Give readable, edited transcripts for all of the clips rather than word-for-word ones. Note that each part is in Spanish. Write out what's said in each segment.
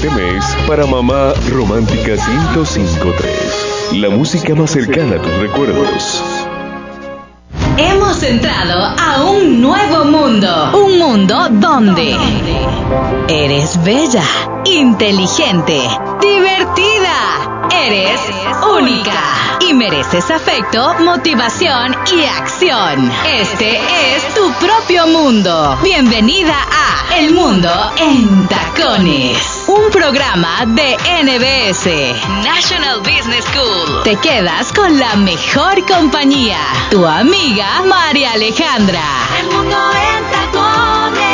Este mes, para Mamá Romántica 105.3, la música más cercana a tus recuerdos. Hemos entrado a un nuevo mundo. Un mundo donde eres bella, inteligente, divertida. Eres única y mereces afecto, motivación y acción. Este es tu propio mundo. Bienvenida a El Mundo en Tacones, un programa de NBS, National Business School. Te quedas con la mejor compañía, tu amiga María Alejandra. El Mundo en Tacones.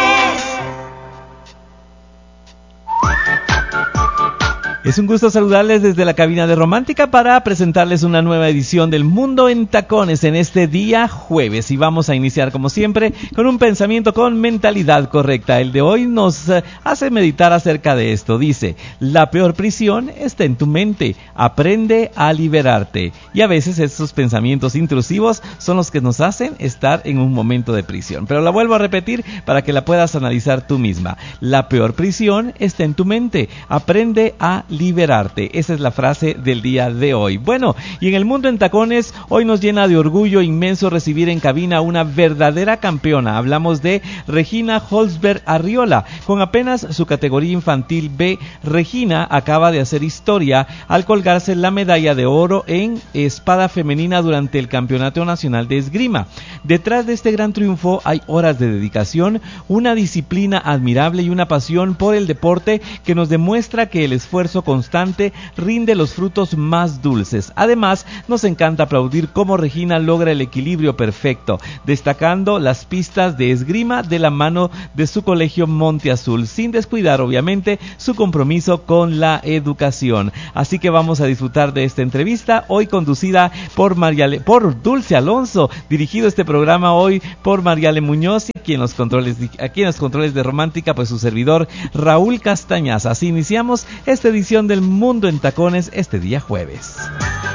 Es un gusto saludarles desde la cabina de Romántica para presentarles una nueva edición del Mundo en Tacones en este día jueves. Y vamos a iniciar como siempre con un pensamiento con mentalidad correcta. El de hoy nos hace meditar acerca de esto. Dice: la peor prisión está en tu mente. Aprende a liberarte. Y a veces estos pensamientos intrusivos son los que nos hacen estar en un momento de prisión. Pero la vuelvo a repetir para que la puedas analizar tú misma. La peor prisión está en tu mente. Aprende a liberarte. Esa es la frase del día de hoy. Bueno, y en el Mundo en Tacones, hoy nos llena de orgullo inmenso recibir en cabina a una verdadera campeona. Hablamos de Regina Holzberg Arriola. Con apenas su categoría infantil B, Regina acaba de hacer historia al colgarse la medalla de oro en espada femenina durante el Campeonato Nacional de Esgrima. Detrás de este gran triunfo hay horas de dedicación, una disciplina admirable y una pasión por el deporte que nos demuestra que el esfuerzo constante rinde los frutos más dulces. Además, nos encanta aplaudir cómo Regina logra el equilibrio perfecto, destacando las pistas de esgrima de la mano de su colegio Monte Azul, sin descuidar obviamente su compromiso con la educación. Así que vamos a disfrutar de esta entrevista, hoy conducida por Dulce Alonso, dirigido este programa hoy por Mariale Muñoz, y aquí en los controles de Romántica, pues su servidor Raúl Castañaza. Así iniciamos esta edición del Mundo en Tacones este día jueves.